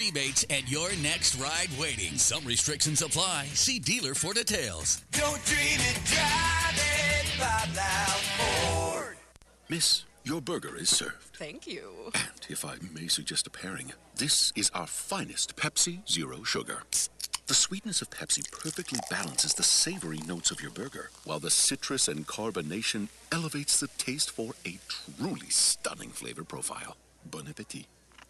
rebates, and your next ride waiting. Some restrictions apply. See dealer for details. Don't dream it, drive it, Bob Loud Ford. Miss, your burger is served. Thank you. And if I may suggest a pairing, this is our finest Pepsi Zero Sugar. The sweetness of Pepsi perfectly balances the savory notes of your burger, while the citrus and carbonation elevates the taste for a truly stunning flavor profile. Bon appetit.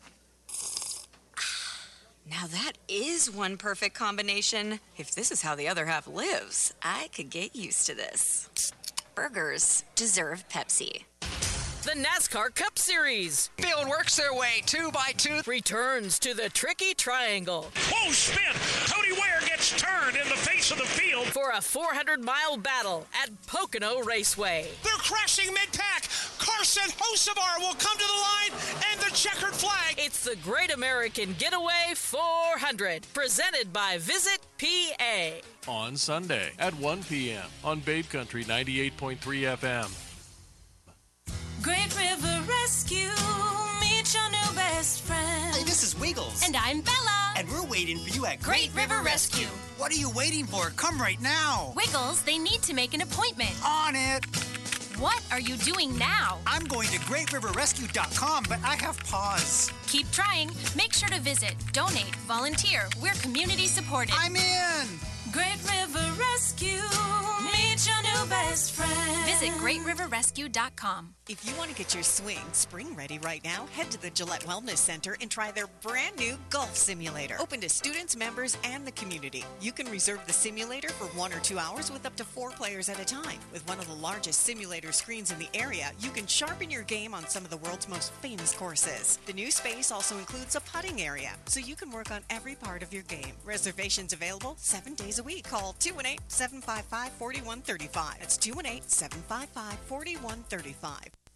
Now that is one perfect combination. If this is how the other half lives, I could get used to this. Burgers deserve Pepsi. The NASCAR Cup Series. Field works their way 2x2. Returns to the tricky triangle. Whoa, spin! Cody Ware gets turned in the face of the field. For a 400-mile battle at Pocono Raceway. They're crashing mid-pack. Carson Hocevar will come to the line and the checkered flag. It's the Great American Getaway 400, presented by Visit PA. On Sunday at 1 p.m. on Babe Country 98.3 FM. Great River Rescue, meet your new best friend. Hey, this is Wiggles. And I'm Bella. And we're waiting for you at Great River Rescue. What are you waiting for? Come right now. Wiggles, they need to make an appointment. On it. What are you doing now? I'm going to greatriverrescue.com, but I have pause. Keep trying. Make sure to visit, donate, volunteer. We're community supported. I'm in. Great River Rescue, meet your new best friend. Visit greatriverrescue.com. If you want to get your swing spring ready right now, head to the Gillette Wellness Center and try their brand new golf simulator. Open to students, members, and the community. You can reserve the simulator for 1 or 2 hours with up to 4 players at a time. With one of the largest simulator screens in the area, you can sharpen your game on some of the world's most famous courses. The new space also includes a putting area, so you can work on every part of your game. Reservations available 7 days a week. Call 218-755-4135. That's 218-755-4135.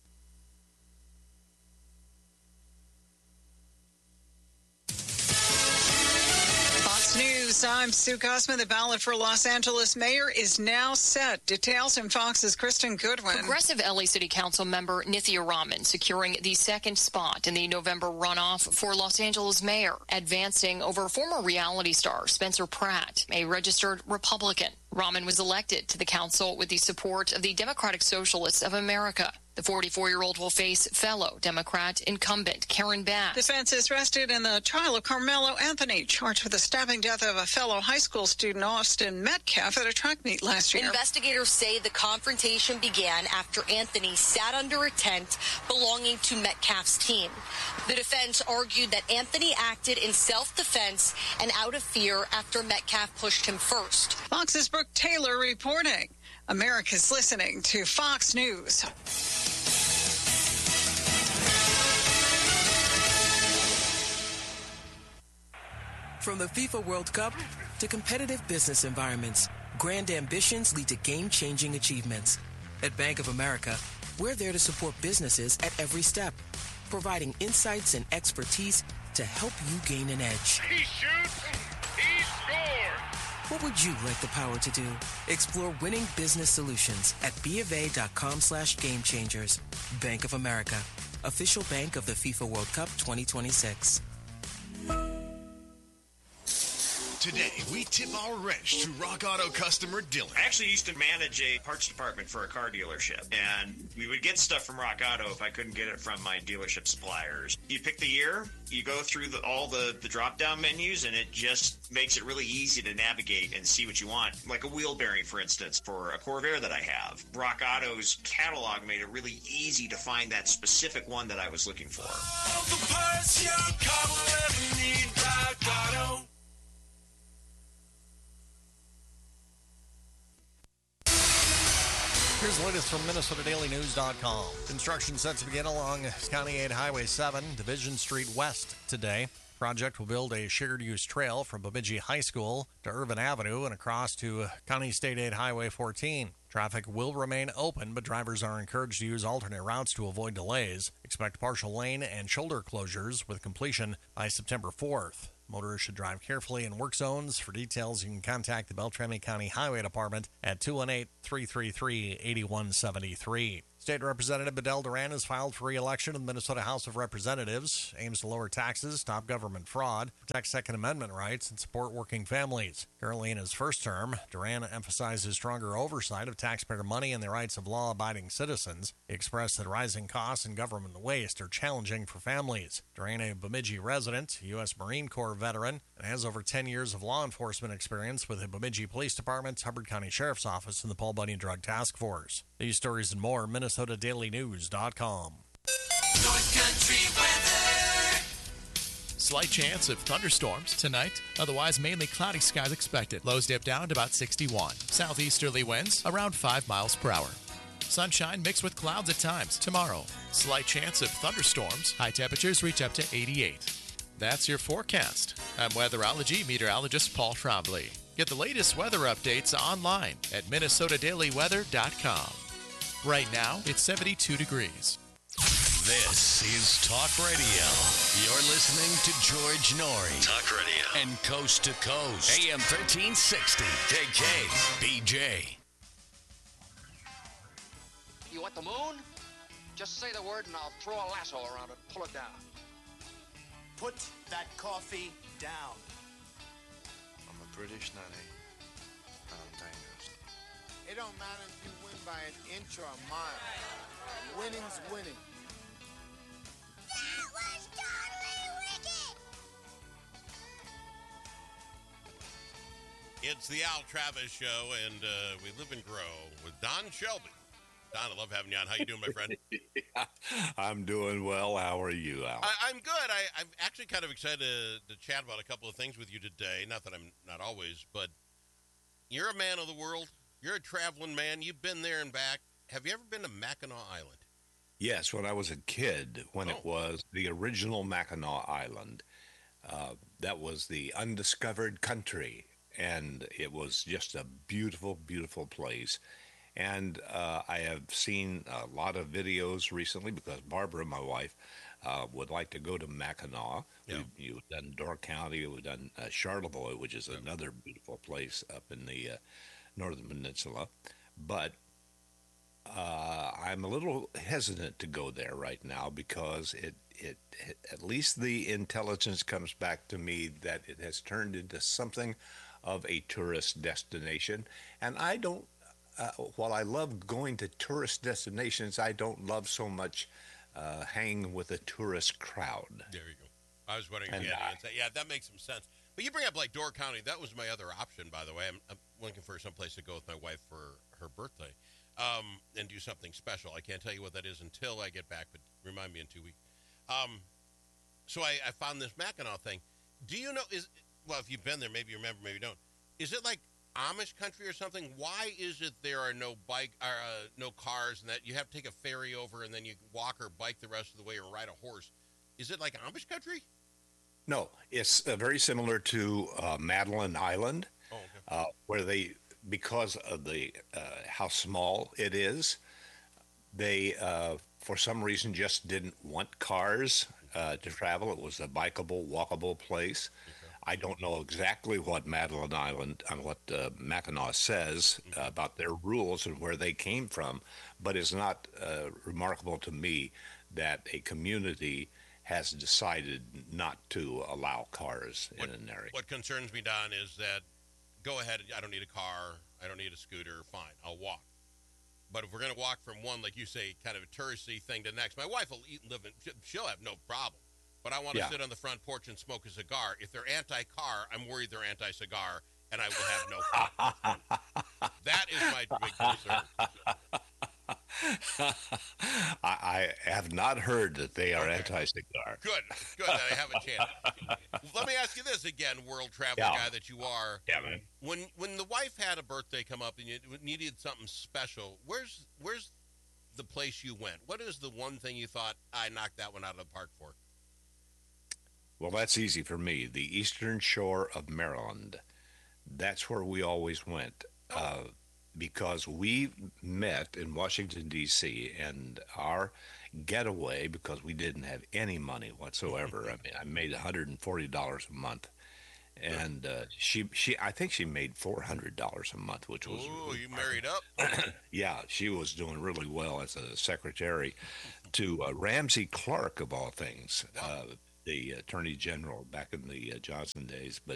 News. I'm Sue Cosman. The ballot for Los Angeles mayor is now set. Details in Fox's Kristen Goodwin. Progressive LA City Council member Nithya Raman securing the second spot in the November runoff for Los Angeles mayor, advancing over former reality star Spencer Pratt, a registered Republican. Raman was elected to the council with the support of the Democratic Socialists of America. The 44-year-old will face fellow Democrat incumbent Karen Bass. Defense is rested in the trial of Carmelo Anthony, charged with the stabbing death of a fellow high school student, Austin Metcalf, at a track meet last year. Investigators say the confrontation began after Anthony sat under a tent belonging to Metcalf's team. The defense argued that Anthony acted in self-defense and out of fear after Metcalf pushed him first. Fox's Brooke Taylor reporting. America's listening to Fox News. From the FIFA World Cup to competitive business environments, grand ambitions lead to game-changing achievements. At Bank of America, we're there to support businesses at every step, providing insights and expertise to help you gain an edge. He shoots, he scores! What would you like the power to do? Explore winning business solutions at BofA.com/gamechangers. Bank of America, official bank of the FIFA World Cup 2026. Today, we tip our wrench to Rock Auto customer Dylan. I actually used to manage a parts department for a car dealership, and we would get stuff from Rock Auto if I couldn't get it from my dealership suppliers. You pick the year, you go through all the drop-down menus, and it just makes it really easy to navigate and see what you want. Like a wheel bearing, for instance, for a Corvair that I have. Rock Auto's catalog made it really easy to find that specific one that I was looking for. All the parts your car will ever need, Rock Auto. Here's the latest from MinnesotaDailyNews.com. Construction set to begin along County 8 Highway 7, Division Street West today. Project will build a shared-use trail from Bemidji High School to Irvin Avenue and across to County State 8 Highway 14. Traffic will remain open, but drivers are encouraged to use alternate routes to avoid delays. Expect partial lane and shoulder closures with completion by September 4th. Motorists should drive carefully in work zones. For details, you can contact the Beltrami County Highway Department at 218-333-8173. State Representative Bedell Duran has filed for re-election in the Minnesota House of Representatives, aims to lower taxes, stop government fraud, protect Second Amendment rights, and support working families. Currently in his first term, Duran emphasizes stronger oversight of taxpayer money and the rights of law-abiding citizens. He expressed that rising costs and government waste are challenging for families. Duran, a Bemidji resident, U.S. Marine Corps veteran, and has over 10 years of law enforcement experience with the Bemidji Police Department, Hubbard County Sheriff's Office, and the Paul Bunyan Drug Task Force. These stories and more, MinnesotaDailyNews.com. North Country weather. Slight chance of thunderstorms tonight. Otherwise, mainly cloudy skies expected. Lows dip down to about 61. Southeasterly winds around 5 miles per hour. Sunshine mixed with clouds at times. Tomorrow, slight chance of thunderstorms. High temperatures reach up to 88. That's your forecast. I'm weatherology meteorologist Paul Trombley. Get the latest weather updates online at MinnesotaDailyWeather.com. Right now, it's 72 degrees. This is Talk Radio. You're listening to George Norrie. Talk Radio. And Coast to Coast. AM 1360. KKBJ. You want the moon? Just say the word and I'll throw a lasso around it and pull it down. Put that coffee down. I'm a British nanny. I'm dangerous. It don't matter if you win by an inch or a mile. Winning's winning. That was totally wicked. It's the Al Travis Show, and we live and grow with Don Shelby. Don, I love having you on. How you doing, my friend? I'm doing well. How are you, Al? I'm good. I'm actually kind of excited to chat about a couple of things with you today. Not that I'm not always, but you're a man of the world. You're a traveling man. You've been there and back. Have you ever been to Mackinac Island? Yes, when I was a kid, when it was the original Mackinac Island. That was the undiscovered country, and it was just a beautiful, beautiful place. And I have seen a lot of videos recently because Barbara, my wife, would like to go to Mackinac. Yeah. We've done Door County. We've done Charlevoix, which is another beautiful place up in the northern peninsula. But I'm a little hesitant to go there right now because it at least the intelligence comes back to me that it has turned into something of a tourist destination. And I don't, while I love going to tourist destinations, I don't love so much hanging with a tourist crowd. There you go. I was wondering if you had to answer. Yeah, that makes some sense. But you bring up like Door County. That was my other option, by the way. I'm looking for some place to go with my wife for her birthday and do something special. I can't tell you what that is until I get back, but remind me in 2 weeks. So I found this Mackinac thing. Do you know, well, if you've been there, maybe you remember, maybe you don't. Is it like Amish country or something? Why is it there are no no cars and that you have to take a ferry over and then you walk or bike the rest of the way or ride a horse? Is it like Amish country? No, it's very similar to Madeline Island, where they, because of the how small it is, they for some reason just didn't want cars to travel. It was a bikeable, walkable place. I don't know exactly what Madeline Island and what Mackinac says about their rules and where they came from, but it's not remarkable to me that a community has decided not to allow cars in an area. What concerns me, Don, is that go ahead, I don't need a car, I don't need a scooter, fine, I'll walk. But if we're going to walk from one, like you say, kind of a touristy thing to next, my wife will eat and live in, she'll have no problem. But I want to sit on the front porch and smoke a cigar. If they're anti-car, I'm worried they're anti-cigar, and I will have no fun. That is my big concern. I have not heard that they are anti-cigar. Good that I have a chance. Let me ask you this again, world traveler guy that you are. Yeah, man. When the wife had a birthday come up and you needed something special, where's the place you went? What is the one thing you thought, I knocked that one out of the park for? Well, that's easy for me. The eastern shore of Maryland. That's where we always went. Because we met in Washington, D.C., and our getaway, because we didn't have any money whatsoever. I mean, I made $140 a month, And she I think she made $400 a month, which was Ooh, you married up. yeah, she was doing really well as a secretary to Ramsey Clark, of all things, the Attorney General back in the Johnson days. But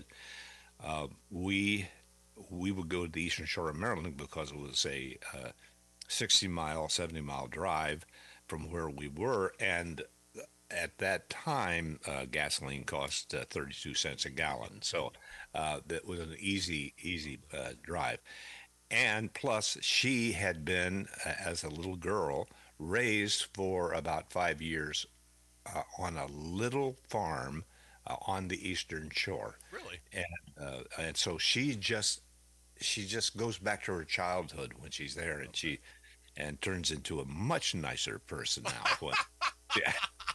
we would go to the Eastern Shore of Maryland because it was a 60-mile, 70-mile drive from where we were, and at that time, gasoline cost 32 cents a gallon. So that was an easy drive. And plus, she had been, as a little girl, raised for about 5 years on a little farm on the Eastern Shore. Really? And so she just goes back to her childhood when she's there, and turns into a much nicer person now. Yeah.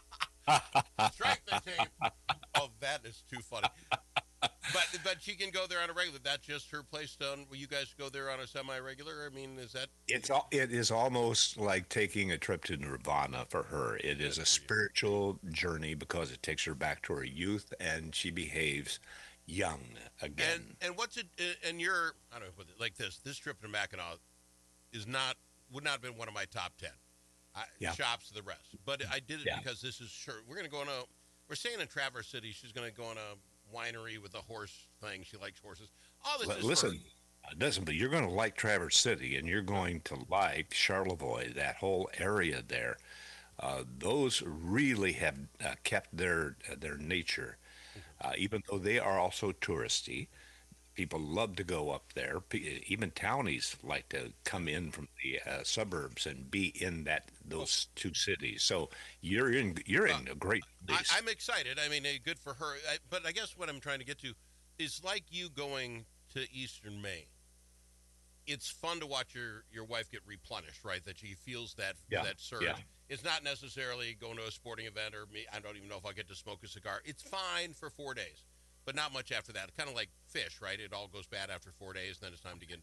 Strike the tape. Oh, that is too funny. But she can go there on a regular. That's just her place. Will you guys go there on a semi-regular? I mean, is that? It is almost like taking a trip to Nirvana for her. It is a spiritual journey because it takes her back to her youth, and she behaves young again. And what's it? And you're, I don't know, put it like this. This trip to Mackinac would not have been one of my top 10. Shops to the rest, but I did it because this is sure we're going to go on we're staying in Traverse City. She's going to go on a winery with a horse thing. She likes horses. All this is listen, but you're going to like Traverse City, and you're going to like Charlevoix, that whole area there. Those really have kept their nature, even though they are also touristy. People love to go up there. Even townies like to come in from the suburbs and be in those two cities. So you're in a great place. I'm excited. I mean, good for her. But I guess what I'm trying to get to is like you going to Eastern Maine. It's fun to watch your wife get replenished, right? That she feels that surge. Yeah. It's not necessarily going to a sporting event or me. I don't even know if I get to smoke a cigar. It's fine for 4 days. But not much after that. Kind of like fish, right? It all goes bad after 4 days, and then it's time to get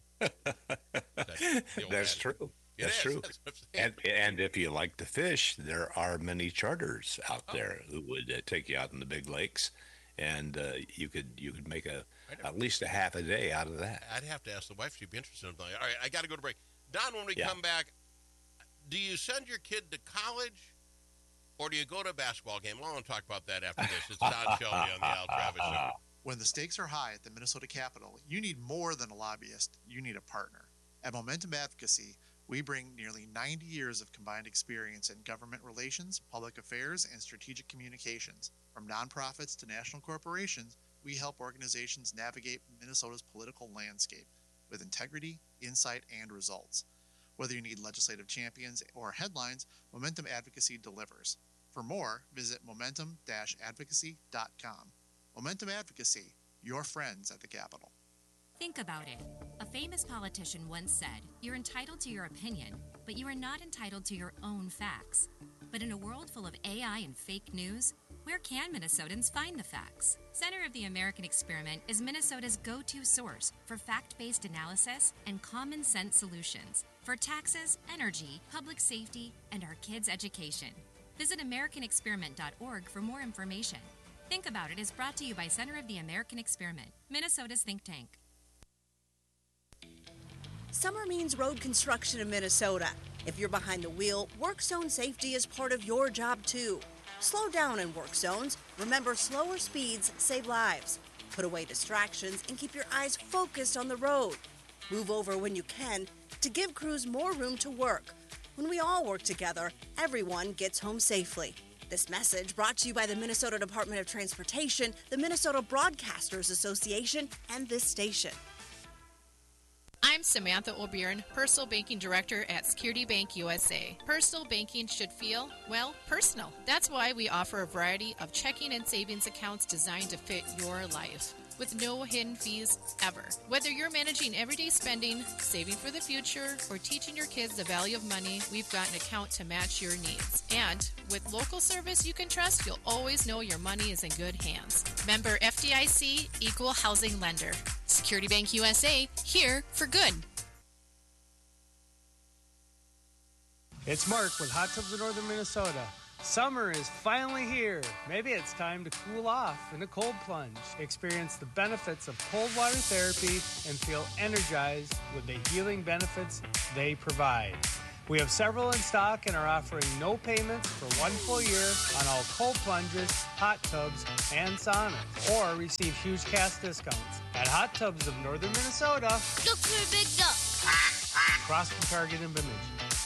home. That's true. That's true. And if you like to fish, there are many charters out there who would take you out in the big lakes, and you could make at least a half a day out of that. I'd have to ask the wife if she'd be interested in something. All right, I got to go to break. Don, when we come back, do you send your kid to college? Or do you go to a basketball game? I want to talk about that after this. It's Don Shelby on the Al Travis Show. When the stakes are high at the Minnesota Capitol, you need more than a lobbyist. You need a partner. At Momentum Advocacy, we bring nearly 90 years of combined experience in government relations, public affairs, and strategic communications. From nonprofits to national corporations, we help organizations navigate Minnesota's political landscape with integrity, insight, and results. Whether you need legislative champions or headlines, Momentum Advocacy delivers. For more, visit momentum-advocacy.com. Momentum Advocacy, your friends at the Capitol. Think about it. A famous politician once said, "You're entitled to your opinion, but you are not entitled to your own facts." But in a world full of AI and fake news, where can Minnesotans find the facts? Center of the American Experiment is Minnesota's go-to source for fact-based analysis and common sense solutions for taxes, energy, public safety, and our kids' education. Visit AmericanExperiment.org for more information. Think About It is brought to you by Center of the American Experiment, Minnesota's think tank. Summer means road construction in Minnesota. If you're behind the wheel, work zone safety is part of your job too. Slow down in work zones. Remember, slower speeds save lives. Put away distractions and keep your eyes focused on the road. Move over when you can to give crews more room to work. When we all work together, everyone gets home safely. This message brought to you by the Minnesota Department of Transportation, the Minnesota Broadcasters Association, and this station. I'm Samantha O'Byrne, Personal Banking Director at Security Bank USA. Personal banking should feel, well, personal. That's why we offer a variety of checking and savings accounts designed to fit your life, with no hidden fees ever. Whether you're managing everyday spending, saving for the future, or teaching your kids the value of money, we've got an account to match your needs. And with local service you can trust, you'll always know your money is in good hands. Member FDIC, Equal Housing Lender. Security Bank USA, here for good. It's Mark with Hot Tubs of Northern Minnesota. Summer is finally here. Maybe it's time to cool off in a cold plunge. Experience the benefits of cold water therapy and feel energized with the healing benefits they provide. We have several in stock and are offering no payments for 1 full year on all cold plunges, hot tubs, and saunas, or receive huge cash discounts at Hot Tubs of Northern Minnesota. Look for a big duck. Across from Target in Bemidji.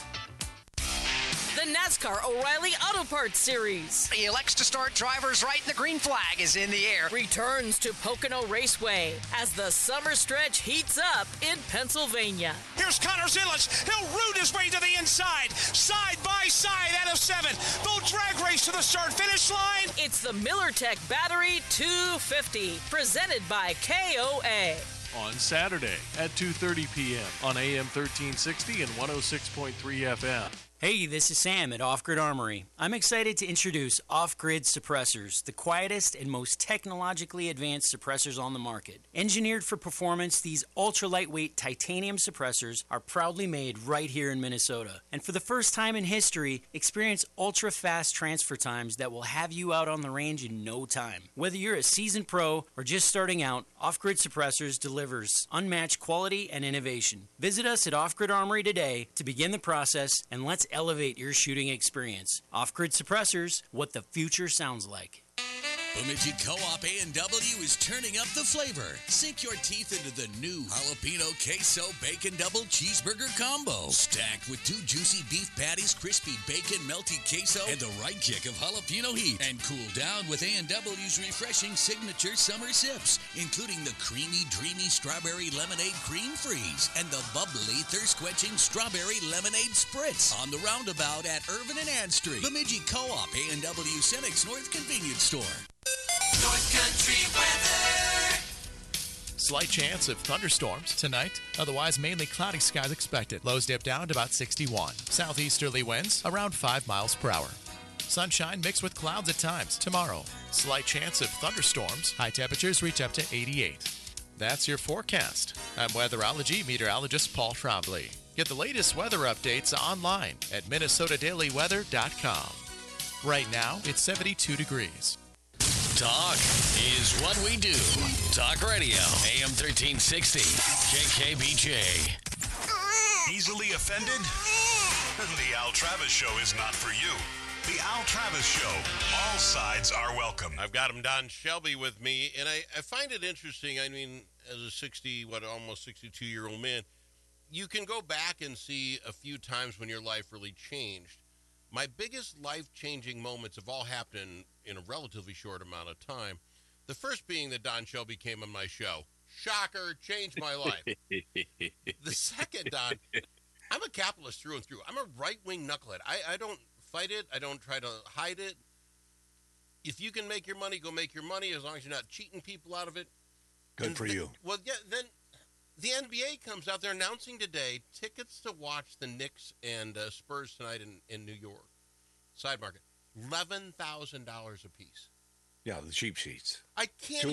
The NASCAR O'Reilly Auto Parts Series. The Elects to Start Drivers Right, the green flag is in the air. Returns to Pocono Raceway as the summer stretch heats up in Pennsylvania. Here's Connor Zillich. He'll root his way to the inside. Side by side out of 7. They'll drag race to the start-finish line. It's the MillerTech Battery 250, presented by KOA. On Saturday at 2:30 p.m. on AM 1360 and 106.3 FM. Hey, this is Sam at Off Grid Armory. I'm excited to introduce Off Grid Suppressors, the quietest and most technologically advanced suppressors on the market. Engineered for performance, these ultra-lightweight titanium suppressors are proudly made right here in Minnesota. And for the first time in history, experience ultra-fast transfer times that will have you out on the range in no time. Whether you're a seasoned pro or just starting out, Off Grid Suppressors delivers unmatched quality and innovation. Visit us at Off Grid Armory today to begin the process, and let's elevate your shooting experience. Off-Grid Suppressors, what the future sounds like. Bemidji Co-op A&W is turning up the flavor. Sink your teeth into the new Jalapeno Queso Bacon Double Cheeseburger Combo. Stacked with 2 juicy beef patties, crispy bacon, melty queso, and the right kick of jalapeno heat. And cool down with A&W's refreshing signature summer sips, including the creamy, dreamy strawberry lemonade cream freeze and the bubbly, thirst-quenching strawberry lemonade spritz. On the roundabout at Irvin and Ann Street. Bemidji Co-op A&W Cenex North Convenience Store. North Country weather. Slight chance of thunderstorms tonight. Otherwise, mainly cloudy skies expected. Lows dip down to about 61. Southeasterly winds around 5 miles per hour. Sunshine mixed with clouds at times. Tomorrow, slight chance of thunderstorms. High temperatures reach up to 88. That's your forecast. I'm weatherology meteorologist Paul Trombley. Get the latest weather updates online at minnesotadailyweather.com. Right now, it's 72 degrees. Talk is what we do. Talk Radio, AM 1360, KKBJ. Easily offended? The Al Travis Show is not for you. The Al Travis Show. All sides are welcome. I've got him, Don Shelby, with me, and I find it interesting. I mean, as a almost 62-year-old man, you can go back and see a few times when your life really changed. My biggest life-changing moments have all happened in a relatively short amount of time. The first being that Don Shelby came on my show. Shocker, changed my life. The second, Don, I'm a capitalist through and through. I'm a right-wing knucklehead. I don't fight it. I don't try to hide it. If you can make your money, go make your money, as long as you're not cheating people out of it. Good for you. Well, yeah, then the NBA comes out. They're announcing today tickets to watch the Knicks and Spurs tonight in New York. Side market, $11,000 a piece. Yeah, the cheap seats. I can't.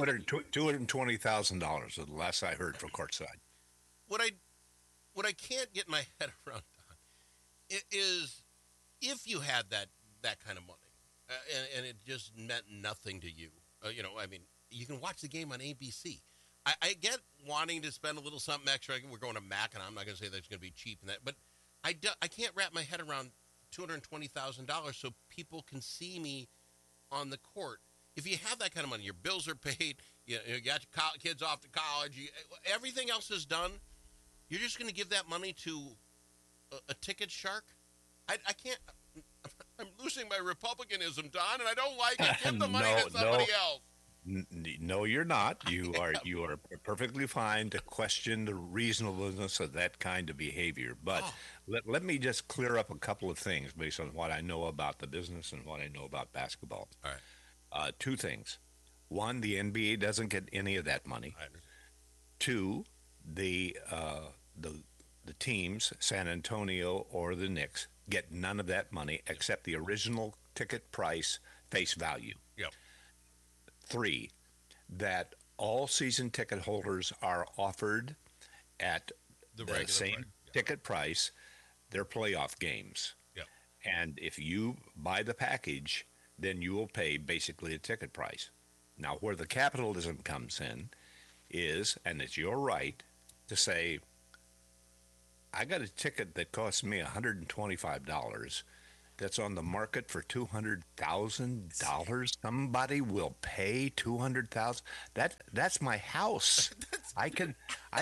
$220,000 the last I heard for courtside. What I can't get my head around, Don, is if you had that kind of money, and it just meant nothing to you. I mean, you can watch the game on ABC. I get wanting to spend a little something extra. We're going to Mac, and I'm not going to say that's going to be cheap and that, but I can't wrap my head around $220,000 so people can see me on the court. If you have that kind of money, your bills are paid, you got your kids off to college, everything else is done, you're just going to give that money to a ticket shark? I can't. I'm losing my republicanism, Don, and I don't like it. Give the money to somebody else. No, you're not. You are perfectly fine to question the reasonableness of that kind of behavior. But let me just clear up a couple of things based on what I know about the business and what I know about basketball. All right. 2 things. 1, the NBA doesn't get any of that money. 2, the teams, San Antonio or the Knicks, get none of that money except the original ticket price face value. Yep. 3, that all season ticket holders are offered at the same ticket price their playoff games. Yep. And if you buy the package, then you will pay basically a ticket price. Now, where the capitalism comes in is, and it's your right to say, I got a ticket that costs me $125 that's on the market for $200,000. Somebody will pay $200,000. That's my house. I can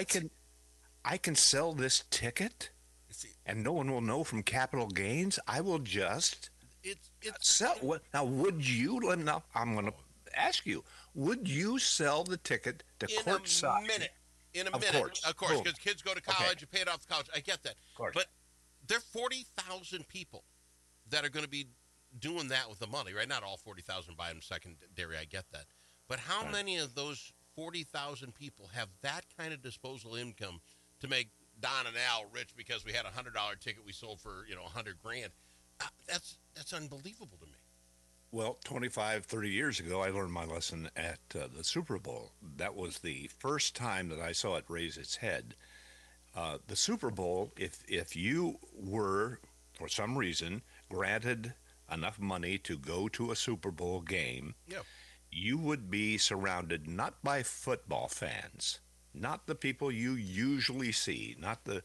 sell this ticket, and no one will know from capital gains. I will just sell. What now? Would you? Now I'm going to ask you: would you sell the ticket to courtside? In a minute, of course, because kids go to college, you pay it off to college. I get that. Of course. But there are 40,000 people that are going to be doing that with the money, right? Not all 40,000 buy them secondary. I get that. But how many of those 40,000 people have that kind of disposable income to make Don and Al rich because we had a $100 ticket we sold for $100,000? That's unbelievable to me. Well, 25, 30 years ago, I learned my lesson at the Super Bowl. That was the first time that I saw it raise its head. The Super Bowl, if you were, for some reason, granted enough money to go to a Super Bowl game, you would be surrounded not by football fans, not the people you usually see, not the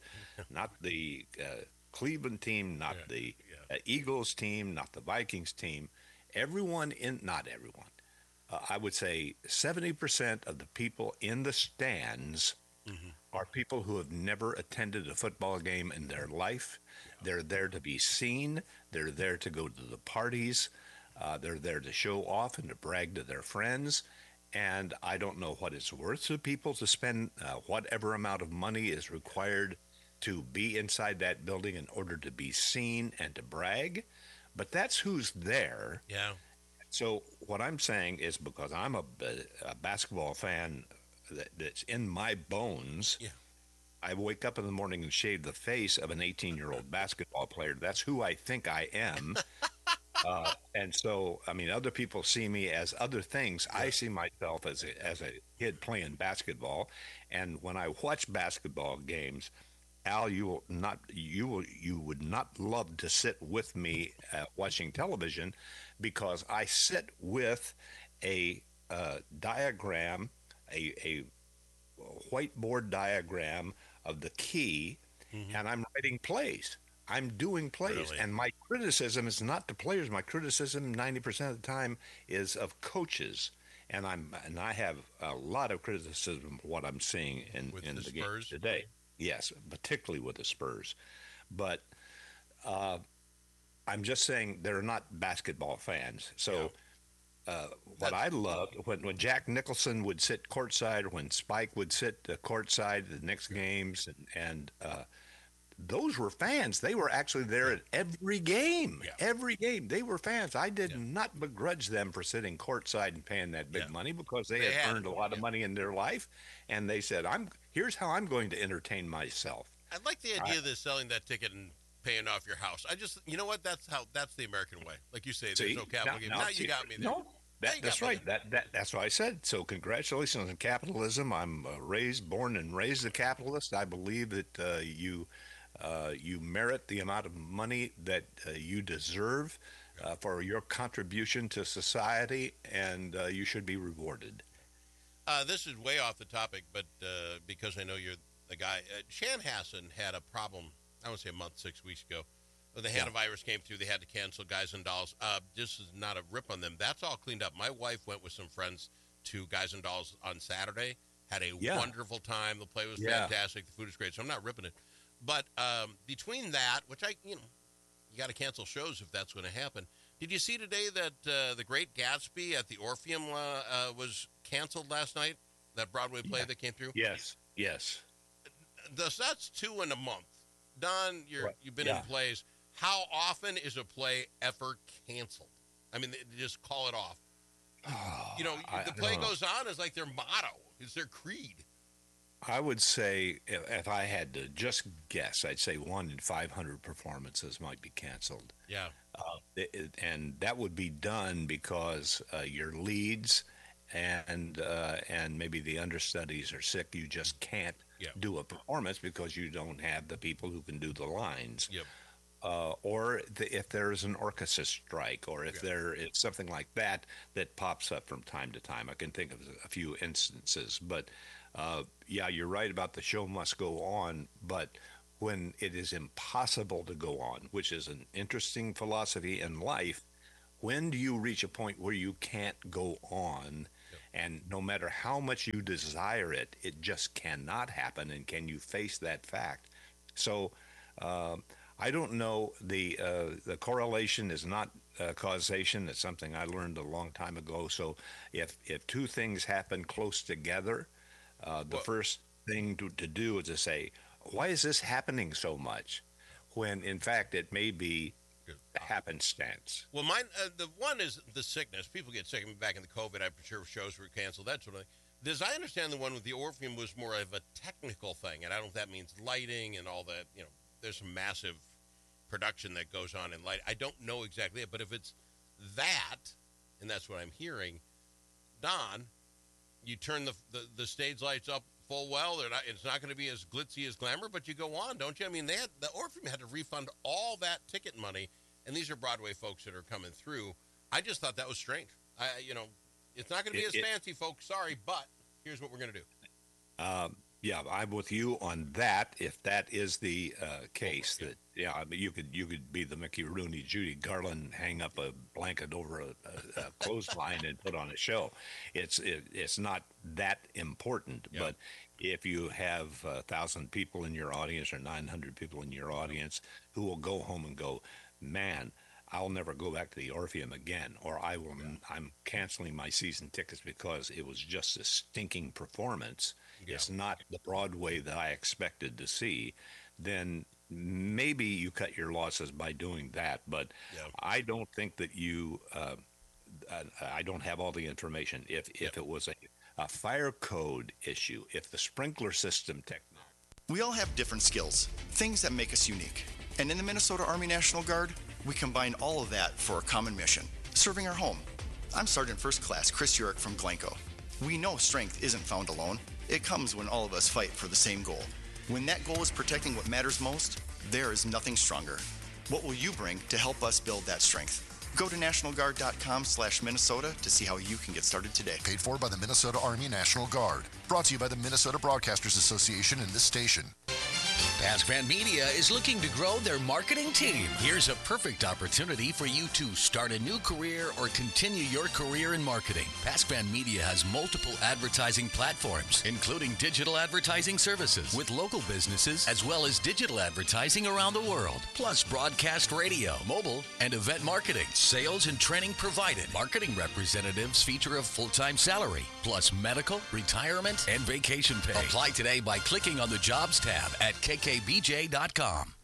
Cleveland team, not the Eagles team, not the Vikings team. Not everyone. I would say 70% of the people in the stands are people who have never attended a football game in their life. They're there to be seen. They're there to go to the parties. They're there to show off and to brag to their friends. And I don't know what it's worth to people to spend whatever amount of money is required to be inside that building in order to be seen and to brag. But that's who's there. Yeah. So what I'm saying is, because I'm a basketball fan that's in my bones, I wake up in the morning and shave the face of an 18-year-old basketball player. That's who I think I am. And so, I mean, other people see me as other things. I see myself as a kid playing basketball. And when I watch basketball games, Al, you would not love to sit with me watching television, because I sit with a diagram, a whiteboard diagram of the key, and I'm writing plays. I'm doing plays, Really? and my criticism is not to players. My criticism 90% of the time is of coaches, and I have a lot of criticism of what I'm seeing in the game today. Yes, particularly with the Spurs. But I'm just saying they're not basketball fans. So what I loved, when Jack Nicholson would sit courtside, or when Spike would sit courtside the Knicks games, and those were fans. They were actually there at every game. Every game. They were fans. I did not begrudge them for sitting courtside and paying that big money, because they had earned a lot of money in their life. And they said, here's how I'm going to entertain myself. I like the idea of selling that ticket and paying off your house. You know what? That's the American way. Like you say, there's no capital gain. Now you got me there. No, that's right. That's what I said. So congratulations on capitalism. I'm born and raised a capitalist. I believe that you merit the amount of money that you deserve for your contribution to society, and you should be rewarded. This is way off the topic, but because I know you're the guy, Chanhassen had a problem, I want to say a month, 6 weeks ago. The hantavirus came through. They had to cancel Guys and Dolls. This is not a rip on them. That's all cleaned up. My wife went with some friends to Guys and Dolls on Saturday, had a wonderful time. The play was fantastic. The food is great, so I'm not ripping it. But between that, which you got to cancel shows if that's going to happen. Did you see today that The Great Gatsby at the Orpheum was canceled last night? That Broadway play that came through? Yes. That's 2 in a month. Don, you've been in plays. How often is a play ever canceled? I mean, they just call it off. The play goes on is like their motto. It's their creed. I would say, if I had to just guess, I'd say 1 in 500 performances might be canceled. Yeah. And that would be done because your leads and maybe the understudies are sick. You just can't do a performance because you don't have the people who can do the lines. Yep. if there's an orchestra strike, or if there is something like that pops up from time to time. I can think of a few instances. But, you're right about the show must go on. But when it is impossible to go on, which is an interesting philosophy in life, when do you reach a point where you can't go on? And no matter how much you desire it, it just cannot happen. And can you face that fact? So I don't know. The correlation is not causation. It's something I learned a long time ago. So if two things happen close together, the first thing to do is to say, why is this happening so much? When in fact it may be happenstance. Well, mine, the one is the sickness. People get sick. I mean, back in the COVID, I'm sure shows were canceled, that sort of thing. As I understand, the one with the Orpheum was more of a technical thing, and I don't know if that means lighting and all that. You know, there's some massive production that goes on in light. I don't know exactly it, but if it's that, and that's what I'm hearing, Don, you turn the stage lights up full well. It's not going to be as glitzy as Glamour, but you go on, don't you? I mean, the Orpheum had to refund all that ticket money, and these are Broadway folks that are coming through. I just thought that was strange. It's not going to be as fancy, folks. Sorry, but here's what we're going to do. I'm with you on that. If that is the case, you could be the Mickey Rooney, Judy Garland, hang up a blanket over a clothesline and put on a show. It's not that important. Yep. But if you have 1,000 people in your audience or 900 people in your audience who will go home and go, man, I'll never go back to the Orpheum again, or I'm canceling my season tickets because it was just a stinking performance. Yeah. It's not the Broadway that I expected to see. Then maybe you cut your losses by doing that. But I don't think that you. I don't have all the information. If it was a fire code issue, if the sprinkler system technology. We all have different skills, things that make us unique. And in the Minnesota Army National Guard, we combine all of that for a common mission, serving our home. I'm Sergeant First Class Chris Urick from Glencoe. We know strength isn't found alone. It comes when all of us fight for the same goal. When that goal is protecting what matters most, there is nothing stronger. What will you bring to help us build that strength? Go to nationalguard.com/Minnesota to see how you can get started today. Paid for by the Minnesota Army National Guard. Brought to you by the Minnesota Broadcasters Association and this station. PassFan Media is looking to grow their marketing team. Here's a perfect opportunity for you to start a new career or continue your career in marketing. PassFan Media has multiple advertising platforms, including digital advertising services with local businesses, as well as digital advertising around the world, plus broadcast radio, mobile, and event marketing. Sales and training provided. Marketing representatives feature a full-time salary, plus medical, retirement, and vacation pay. Apply today by clicking on the Jobs tab at kkbj.com.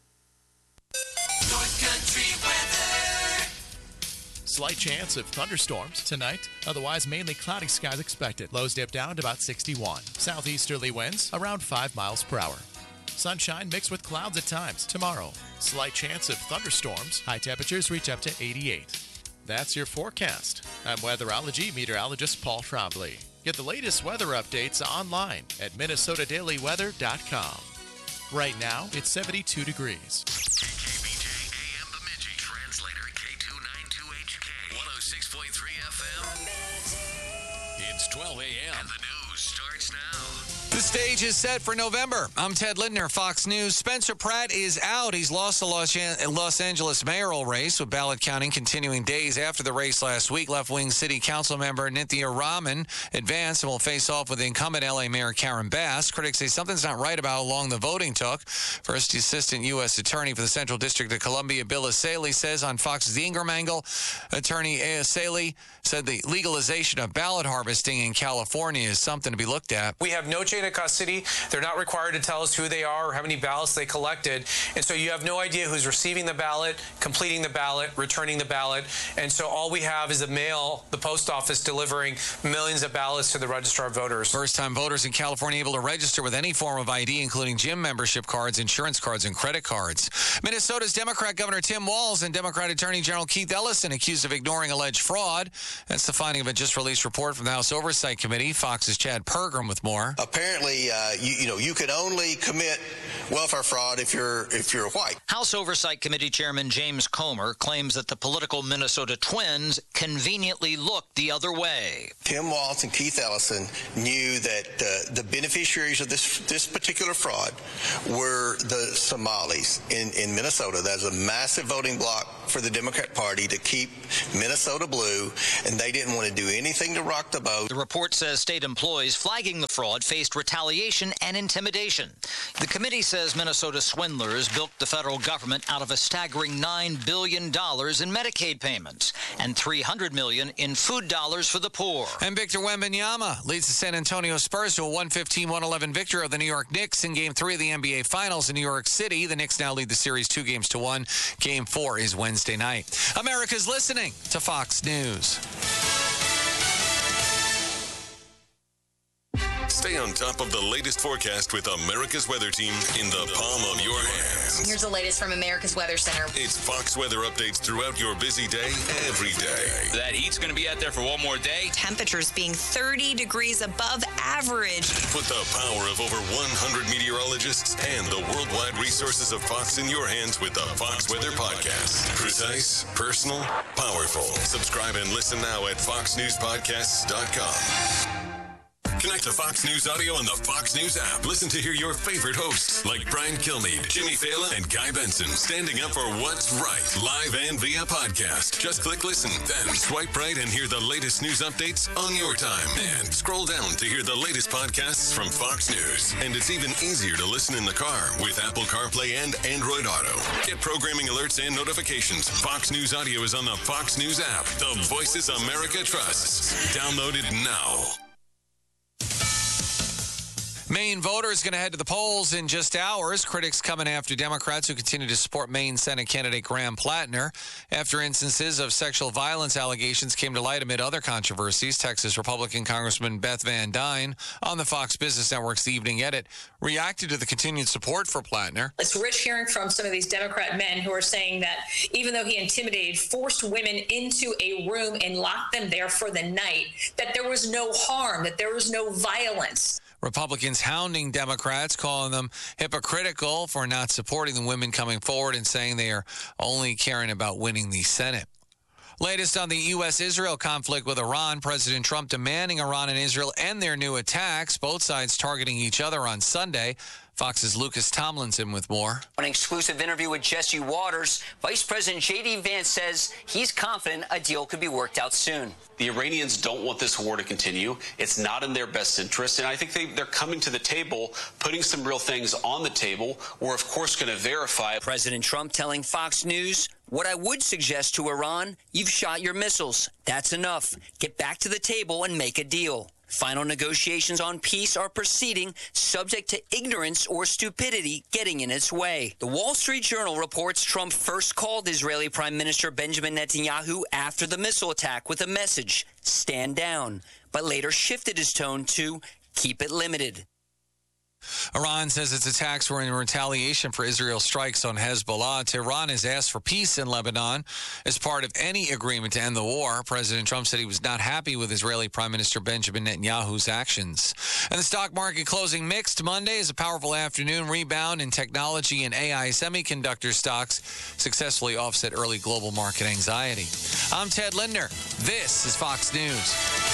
North Country weather. Slight chance of thunderstorms tonight. Otherwise, mainly cloudy skies expected. Lows dip down to about 61. Southeasterly winds around 5 miles per hour. Sunshine mixed with clouds at times. Tomorrow, slight chance of thunderstorms. High temperatures reach up to 88. That's your forecast. I'm weatherology meteorologist Paul Trombley. Get the latest weather updates online at minnesotadailyweather.com. Right now, it's 72 degrees. KKBJ AM Bemidji. Translator K292HK. 106.3 FM. It's 12 a.m. And the news starts now. The stage is set for November. I'm Ted Lindner, Fox News. Spencer Pratt is out. He's lost the Los Angeles mayoral race, with ballot counting continuing days after the race last week. Left-wing city council member Nithya Raman advanced and will face off with incumbent L.A. Mayor Karen Bass. Critics say something's not right about how long the voting took. First Assistant U.S. Attorney for the Central District of Columbia, Bill Asaley, says on Fox's The Ingram Angle, Attorney Asaley said the legalization of ballot harvesting in California is something to be looked at. We have no chain of custody. They're not required to tell us who they are or how many ballots they collected. And so you have no idea who's receiving the ballot, completing the ballot, returning the ballot. And so all we have is the mail, the post office delivering millions of ballots to the registrar of voters. First-time voters in California able to register with any form of ID, including gym membership cards, insurance cards, and credit cards. Minnesota's Democrat Governor Tim Walz and Democrat Attorney General Keith Ellison accused of ignoring alleged fraud. That's the finding of a just-released report from the House Oversight Committee. Fox's Chad Pergram with more. Apparently, basically, you can only commit welfare fraud if you're white. House Oversight Committee Chairman James Comer claims that the political Minnesota Twins conveniently looked the other way. Tim Walz and Keith Ellison knew that the beneficiaries of this particular fraud were the Somalis in Minnesota. That's a massive voting bloc for the Democrat Party to keep Minnesota blue, and they didn't want to do anything to rock the boat. The report says state employees flagging the fraud faced retaliation and intimidation. The committee says Minnesota swindlers bilked the federal government out of a staggering $9 billion in Medicaid payments and $300 million in food dollars for the poor. And Victor Wembanyama leads the San Antonio Spurs to a 115-111 victory over the New York Knicks in Game 3 of the NBA Finals in New York City. The Knicks now lead the series 2-1. Game 4 is Wednesday night. America's listening to Fox News. Stay on top of the latest forecast with America's Weather Team in the palm of your hands. Here's the latest from America's Weather Center. It's Fox weather updates throughout your busy day, every day. That heat's going to be out there for one more day. Temperatures being 30 degrees above average. Put the power of over 100 meteorologists and the worldwide resources of Fox in your hands with the Fox Weather Podcast. Precise, personal, powerful. Subscribe and listen now at foxnewspodcasts.com. Connect to Fox News Audio on the Fox News app. Listen to hear your favorite hosts like Brian Kilmeade, Jimmy Fallon, and Guy Benson standing up for what's right, live and via podcast. Just click listen, then swipe right and hear the latest news updates on your time. And scroll down to hear the latest podcasts from Fox News. And it's even easier to listen in the car with Apple CarPlay and Android Auto. Get programming alerts and notifications. Fox News Audio is on the Fox News app. The voices America trusts. Download it now. Maine voters going to head to the polls in just hours. Critics coming after Democrats who continue to support Maine Senate candidate Graham Plattner after instances of sexual violence allegations came to light amid other controversies. Texas Republican Congressman Beth Van Dyne on the Fox Business Network's The Evening Edit reacted to the continued support for Plattner. It's rich hearing from some of these Democrat men who are saying that even though he intimidated, forced women into a room and locked them there for the night, that there was no harm, that there was no violence. Republicans hounding Democrats, calling them hypocritical for not supporting the women coming forward and saying they are only caring about winning the Senate. Latest on the U.S.-Israel conflict with Iran, President Trump demanding Iran and Israel end their new attacks, both sides targeting each other on Sunday. Fox's Lucas Tomlinson with more. An exclusive interview with Jesse Waters, Vice President J.D. Vance says he's confident a deal could be worked out soon. The Iranians don't want this war to continue. It's not in their best interest. And I think they're coming to the table, putting some real things on the table. We're, of course, going to verify. President Trump telling Fox News, what I would suggest to Iran, you've shot your missiles. That's enough. Get back to the table and make a deal. Final negotiations on peace are proceeding, subject to ignorance or stupidity getting in its way. The Wall Street Journal reports Trump first called Israeli Prime Minister Benjamin Netanyahu after the missile attack with a message, stand down, but later shifted his tone to keep it limited. Iran says its attacks were in retaliation for Israel's strikes on Hezbollah. Tehran has asked for peace in Lebanon as part of any agreement to end the war. President Trump said he was not happy with Israeli Prime Minister Benjamin Netanyahu's actions. And the stock market closing mixed Monday as a powerful afternoon rebound in technology and AI semiconductor stocks successfully offset early global market anxiety. I'm Ted Lindner. This is Fox News.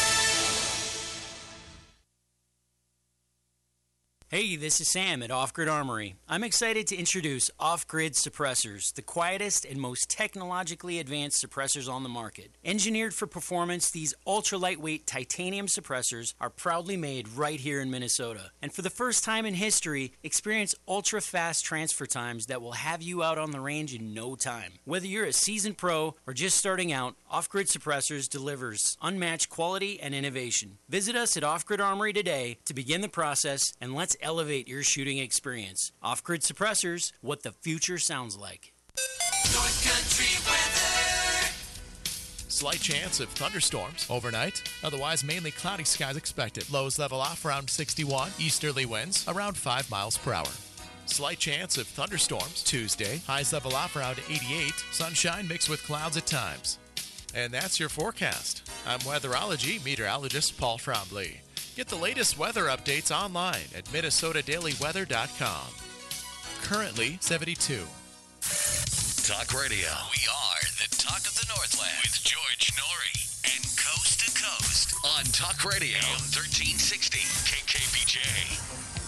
Hey, this is Sam at Off Grid Armory. I'm excited to introduce Off Grid Suppressors, the quietest and most technologically advanced suppressors on the market. Engineered for performance, these ultra-lightweight titanium suppressors are proudly made right here in Minnesota. And for the first time in history, experience ultra-fast transfer times that will have you out on the range in no time. Whether you're a seasoned pro or just starting out, Off Grid Suppressors delivers unmatched quality and innovation. Visit us at Off Grid Armory today to begin the process, and let's elevate your shooting experience. Off-Grid Suppressors, what the future sounds like. North Country weather. Slight chance of thunderstorms overnight. Otherwise, mainly cloudy skies expected. Lows level off around 61. Easterly winds around 5 miles per hour. Slight chance of thunderstorms Tuesday. Highs level off around 88. Sunshine mixed with clouds at times. And that's your forecast. I'm weatherology meteorologist Paul Trombley. Get the latest weather updates online at minnesotadailyweather.com. Currently 72. Talk Radio. We are the talk of the Northland with George Norrie and Coast to Coast on Talk Radio 1360 KKBJ.